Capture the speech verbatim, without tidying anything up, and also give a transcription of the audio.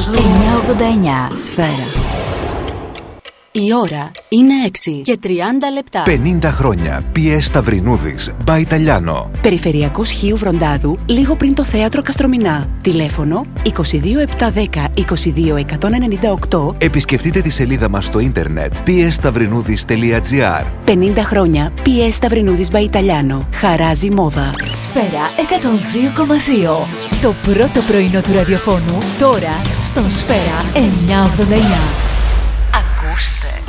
Κοσμού εννιακόσια ογδόντα εννιά. Σφαίρα. Η ώρα είναι έξι και τριάντα λεπτά. πενήντα χρόνια. πι ες Σταυρινούδης, by Italiano. Περιφερειακός Χίου Βροντάδου, λίγο πριν το θέατρο Καστρομηνά. Τηλέφωνο είκοσι δύο επτακόσια δέκα είκοσι δύο εκατόν ενενήντα οκτώ. Επισκεφτείτε τη σελίδα μας στο ίντερνετ πι ες σταυρινούδης τελεία τζι άρ. πενήντα χρόνια πι ες Σταυρινούδης by Italiano. Χαράζει μόδα. Σφαίρα εκατόν δύο κόμμα δύο. Το πρώτο πρωινό του ραδιοφώνου τώρα στον Σφαίρα εννιακόσια ογδόντα εννιά. Ακούστε.